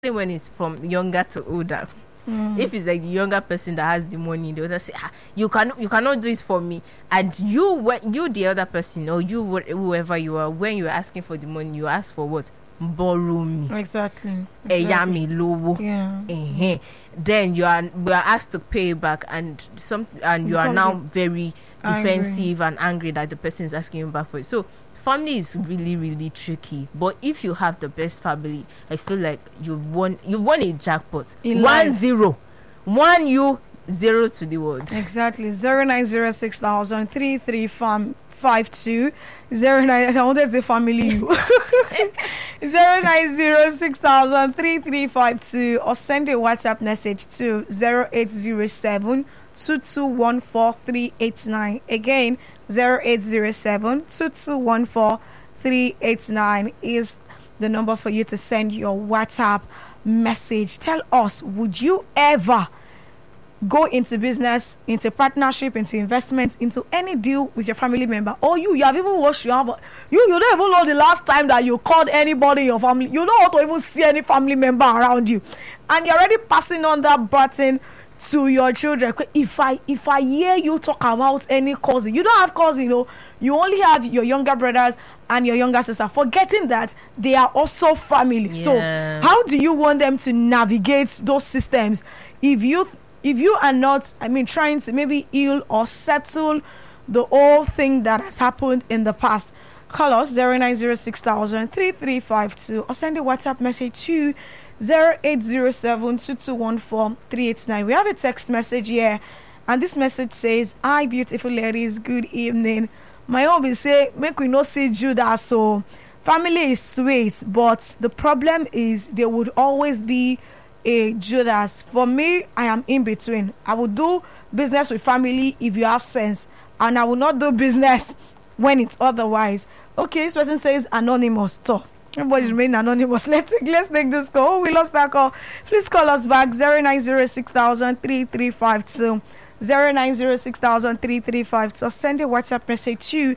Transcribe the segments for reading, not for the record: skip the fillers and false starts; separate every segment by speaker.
Speaker 1: when it's from younger to older. If it's like the younger person that has the money, they will just say, you cannot do it for me. And you the other person, or whoever you are, when you are asking for the money, you ask for what? Borrow me.
Speaker 2: Exactly.
Speaker 1: Yami lowo.
Speaker 2: Yeah.
Speaker 1: Then we are asked to pay back, and you are now very defensive and angry that the person is asking you back for it. So family is really, really tricky. But if you have the best family, I feel like you've won a jackpot. 1-0. 1 you, 0 to the world.
Speaker 2: Exactly. 0906-3352. 09. I wanted to say family you. 0906-3352, or send a WhatsApp message to 0807 2214-389. Again, 0807 2214-389 is the number for you to send your WhatsApp message. Tell us, would you ever go into business, into partnership, into investments, into any deal with your family member? Or you have even watched your but you don't even know the last time that you called anybody in your family. You don't want to even see any family member around you, and you're already passing on that button to your children. If I hear you talk about any cousin, you don't have cousin, you only have your younger brothers and your younger sister, forgetting that they are also family.
Speaker 1: Yeah.
Speaker 2: So how do you want them to navigate those systems if you are not, trying to maybe heal or settle the whole thing that has happened in the past? Call us 0906-3352, or send a WhatsApp message to 0807-2214-389. We have a text message here, and this message says, "Hi, beautiful ladies, good evening. My own will say, make we not see Judas. So family is sweet, but the problem is there would always be a Judas. For me, I am in between. I will do business with family if you have sense, and I will not do business when it's otherwise." Okay, this person says anonymous. So everybody's remaining anonymous. Let's take this call. Oh, we lost that call. Please call us back 0906-3352. 0906-3352, or send a WhatsApp message to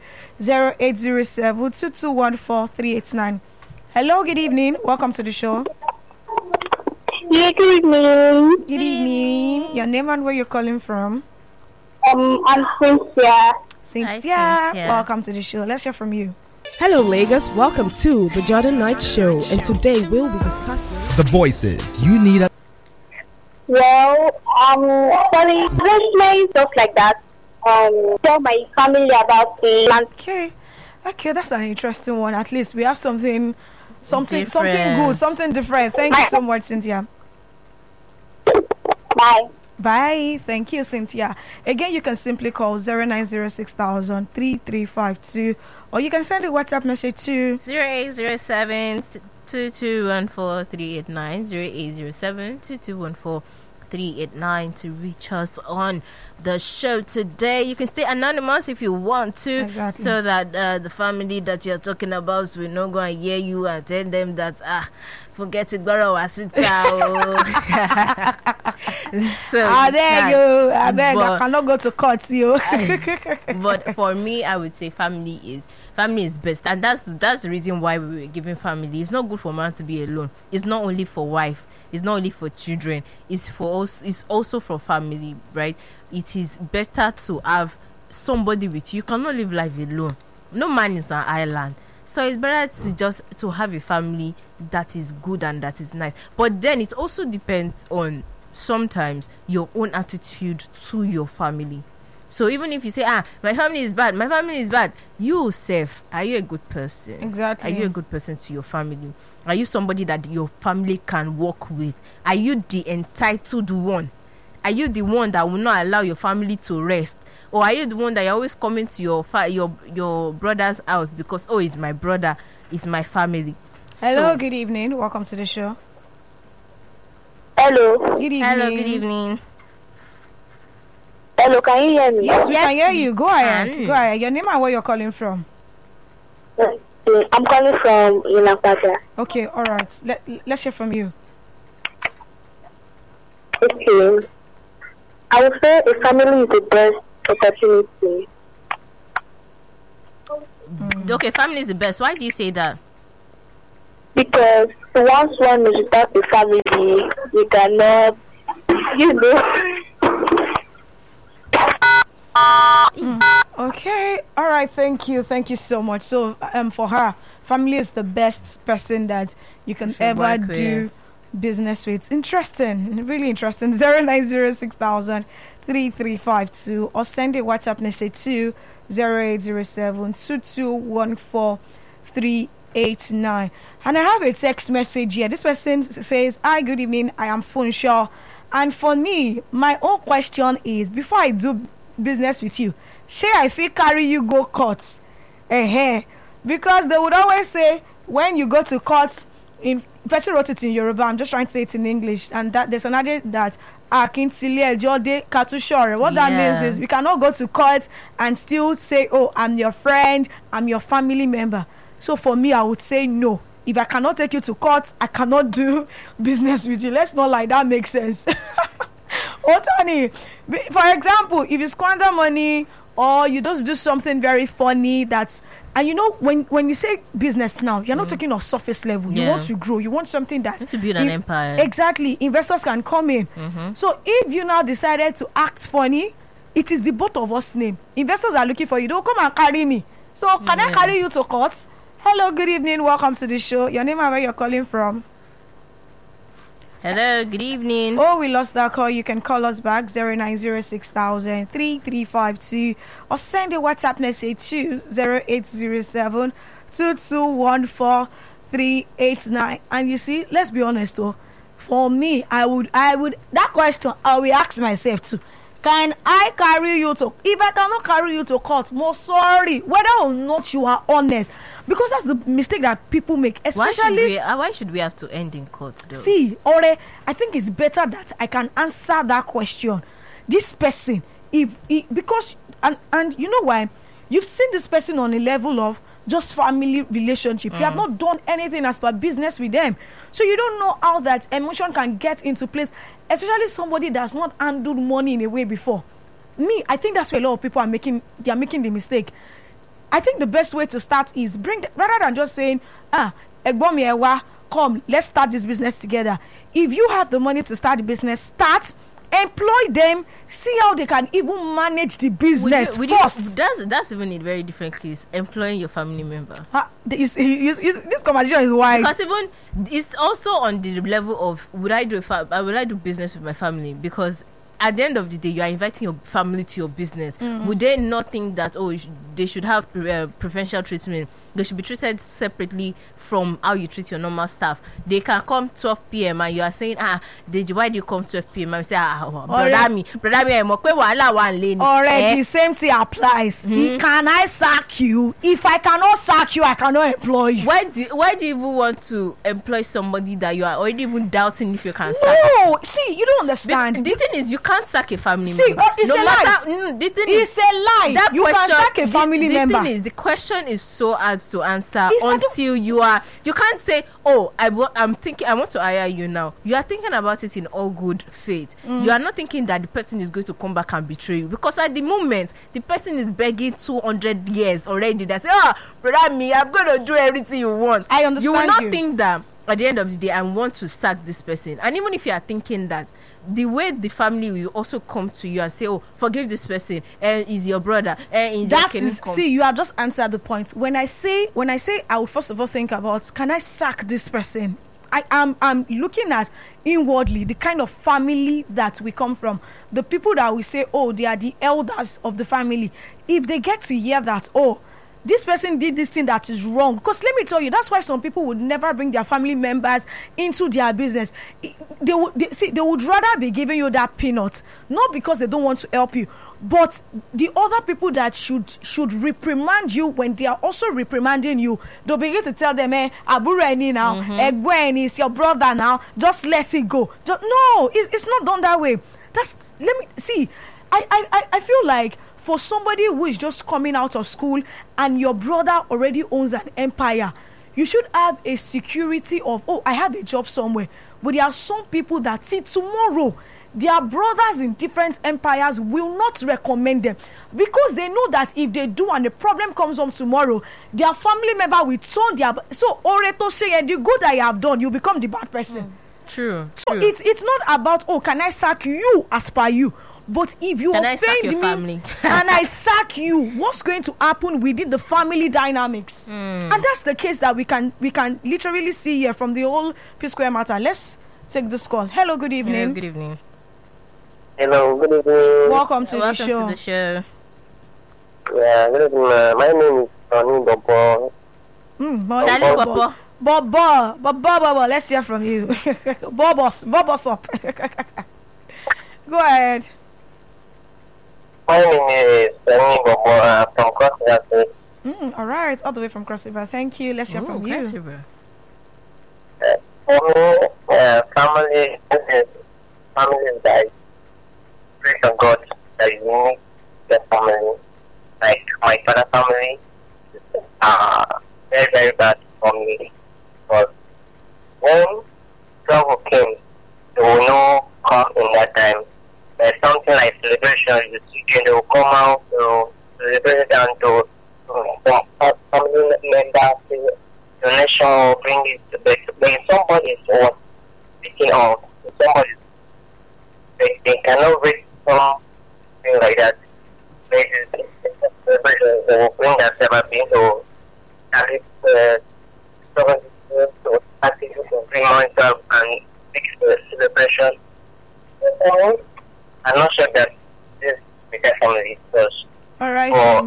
Speaker 2: 0807-2214-389. Hello, good evening. Welcome to the show.
Speaker 3: Yeah, good evening.
Speaker 2: Good evening. Your name and where you're calling from?
Speaker 3: I'm Cynthia.
Speaker 2: Cynthia. Welcome to the show. Let's hear from you.
Speaker 4: Hello, Lagos. Welcome to the Jordan Knight Show, and today we'll be discussing
Speaker 5: the voices you need.
Speaker 3: Well, sorry, listening stuff like that. Tell my family about the land.
Speaker 2: Okay, that's an interesting one. At least we have something good, something different. Thank you so much, Cynthia. Bye. Thank you, Cynthia. Again, you can simply call 0906-3352, or you can send a WhatsApp message to
Speaker 1: 0807-2214-389, 0807-2214-389 to reach us on the show today. You can stay anonymous if you want to,
Speaker 2: exactly,
Speaker 1: so that the family that you're talking about will not go and hear you and tell them that forget it, borrow a sit down.
Speaker 2: I beg, I cannot go to court, you.
Speaker 1: But for me, I would say family is best, and that's the reason why we were giving family. It's not good for man to be alone. It's not only for wife. It's not only for children. It's for us. It's also for family, right? It is better to have somebody with you. You cannot live life alone. No man is an island. So it's better to have a family that is good and that is nice. But then it also depends on sometimes your own attitude to your family. So even if you say, my family is bad, you self, are you a good person?
Speaker 2: Exactly.
Speaker 1: Are you a good person to your family? Are you somebody that your family can work with? Are you the entitled one? Are you the one that will not allow your family to rest? Or are you the one that you're always coming to your brother's house because, it's my brother, it's my family?
Speaker 2: Hello, good evening. Welcome to the show.
Speaker 3: Hello.
Speaker 2: Good evening.
Speaker 1: Hello, good evening.
Speaker 3: Hello, can you hear me?
Speaker 2: Yes, we can hear you. Go ahead. Your name and where you're calling from?
Speaker 3: I'm calling from Inapata.
Speaker 2: Okay, all right. Let's hear from you.
Speaker 3: Okay. I would say a family is the best opportunity.
Speaker 1: Okay, family is the best. Why do you say that?
Speaker 3: because once one is without the family, you cannot, you know.
Speaker 2: Okay, all right, thank you so much. So for her, family is the best person that you can ever do business with. Interesting, really interesting. 09060003352 or send a WhatsApp message to 0807-2214-389. And I have a text message here. This person says, "Hi, good evening, I am Funshaw, and for me, my own question is, before I do business with you, shey I fit carry you go court?" Because they would always say when you go to court, in person wrote it in Yoruba, I'm just trying to say it in English, and that there's another that Akintile Jode Katushore. What that means is we cannot go to court and still say, "Oh, I'm your friend, I'm your family member." So for me, I would say no. If I cannot take you to court, I cannot do business with you. Let's not lie, that makes sense. Otani, for example, if you squander money or you just do something very funny that's, and you know, when you say business now, you're not talking of surface level. You want to grow. You want something that
Speaker 1: to build an empire.
Speaker 2: Exactly. Investors can come in. So if you now decided to act funny, it is the both of us name. Investors are looking for you. Don't come and carry me. So can I carry you to court? Hello, good evening. Welcome to the show. Your name and where you're calling from?
Speaker 1: Hello, good evening.
Speaker 2: Oh, we lost that call. You can call us back 09060003352 or send a WhatsApp message to 0807-2214-389. And you see, let's be honest though, for me, I would that question I will ask myself too. Can I carry you to, if I cannot carry you to court, more sorry, whether or not you are honest, because that's the mistake that people make, especially.
Speaker 1: Why should we have to end in court though?
Speaker 2: See, Ore, I think it's better that I can answer that question. This person, because you know why? You've seen this person on a level of just family relationship. You have not done anything as per business with them, so you don't know how that emotion can get into place, especially somebody that's not handled money in a way before. I think that's where a lot of people are making the mistake. I think the best way to start is rather than just saying, Egbon mi ewa, come, let's start this business together. If you have the money to start the business, employ them, see how they can even manage the business first.
Speaker 1: That's even a very different case, employing your family member.
Speaker 2: This conversation is wide.
Speaker 1: Because even it's also on the level of would I do business with my family? Because at the end of the day, you are inviting your family to your business. Would they not think that they should have preferential treatment? They should be treated separately from how you treat your normal staff. They can come 12 p.m. and you are saying, why do you come 12 p.m. and say, brother me,
Speaker 2: already the same thing applies. Can I sack you? If I cannot sack you, I cannot employ you.
Speaker 1: Why do you even want to employ somebody that you are already even doubting if you can sack?
Speaker 2: No, see, you don't understand.
Speaker 1: The thing is, you can't sack a family member.
Speaker 2: It's a lie. It's a lie. You can sack a family member.
Speaker 1: The thing is, the question is so hard to answer until you can't say, I'm thinking, I want to hire you now. You are thinking about it in all good faith. You are not thinking that the person is going to come back and betray you, because at the moment the person is begging 200 years already. That say, brother me, I'm going to do everything you want.
Speaker 2: I understand.
Speaker 1: You will not think that at the end of the day I want to sack this person. And even if you are thinking that, the way the family will also come to you and say, forgive this person, is your brother,
Speaker 2: see, you have just answered the point. When I say I will first of all think about, can I sack this person? I'm looking at inwardly the kind of family that we come from, the people that we say, they are the elders of the family. If they get to hear that, this person did this thing that is wrong. Because let me tell you, that's why some people would never bring their family members into their business. They would rather be giving you that peanut, not because they don't want to help you, but the other people that should reprimand you, when they are also reprimanding you, they'll begin to tell them, Abureni now, Egweni is your brother now, just let it go. No, it's not done that way. Let me see. I feel like, for somebody who is just coming out of school and your brother already owns an empire, you should have a security of, I have a job somewhere. But there are some people that see tomorrow their brothers in different empires will not recommend them, because they know that if they do and the problem comes home tomorrow, their family member will turn their Oreto say, the good I have done, you become the bad person.
Speaker 1: True.
Speaker 2: So it's not about, can I sack you as per you, but if you offend me
Speaker 1: family?
Speaker 2: and I sack you, what's going to happen within the family dynamics? And that's the case that we can literally see here from the whole P Square matter. Let's take this call. Hello, good evening.
Speaker 1: Hello, good evening.
Speaker 6: Hello, good evening.
Speaker 2: Welcome to
Speaker 1: Welcome
Speaker 2: the show.
Speaker 1: to the show.
Speaker 6: Yeah, good evening. My name is Tony Bobo.
Speaker 1: Charlie Popo.
Speaker 2: Bobo, let's hear from you. Bobos up. Go ahead.
Speaker 6: My name is Tony Bobo from Cross River.
Speaker 2: All right, all the way from Cross River. Thank you. Let's hear from you.
Speaker 6: For me, family is like grace of God that is unique to the family. Like my father's family is very, very bad for me. Because when trouble came, there will no come in that time. There's something like celebration, you see, they will come out to celebrate and to family members, donation or bring it to bed. When somebody is speaking out, somebody they cannot read something like that. They will bring themselves into carry to activity to bring myself and fix the celebration. I'm not sure that this is the family because
Speaker 2: all right,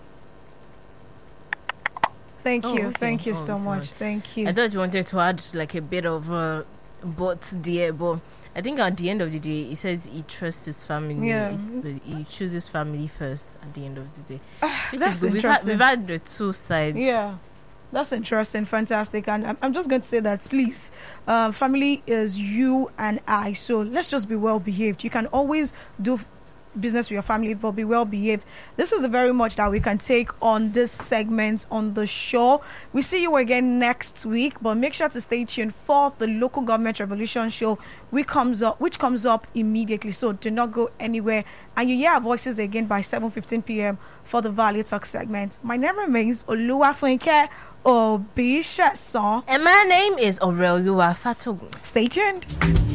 Speaker 2: thank you. Thank you so much. Thank you.
Speaker 1: I thought you wanted to add like a bit of but there, but I think at the end of the day, he says he trusts his family.
Speaker 2: Yeah.
Speaker 1: He chooses family first at the end of the day. Which
Speaker 2: That's
Speaker 1: is good.
Speaker 2: interesting.
Speaker 1: We've had the two sides.
Speaker 2: Yeah, that's interesting, fantastic. And I'm just going to say that, please, family is you and I. So let's just be well behaved. You can always do business with your family, but be well behaved. This is the very much that we can take on this segment on the show. We see you again next week, but make sure to stay tuned for the Local Government Revolution show, which comes up immediately. So do not go anywhere, and you hear our voices again by 7:15 p.m. for the Value Talk segment. My name remains Oluwafunke Obishason,
Speaker 1: and my name is Aurelua Fatogun.
Speaker 2: Stay tuned.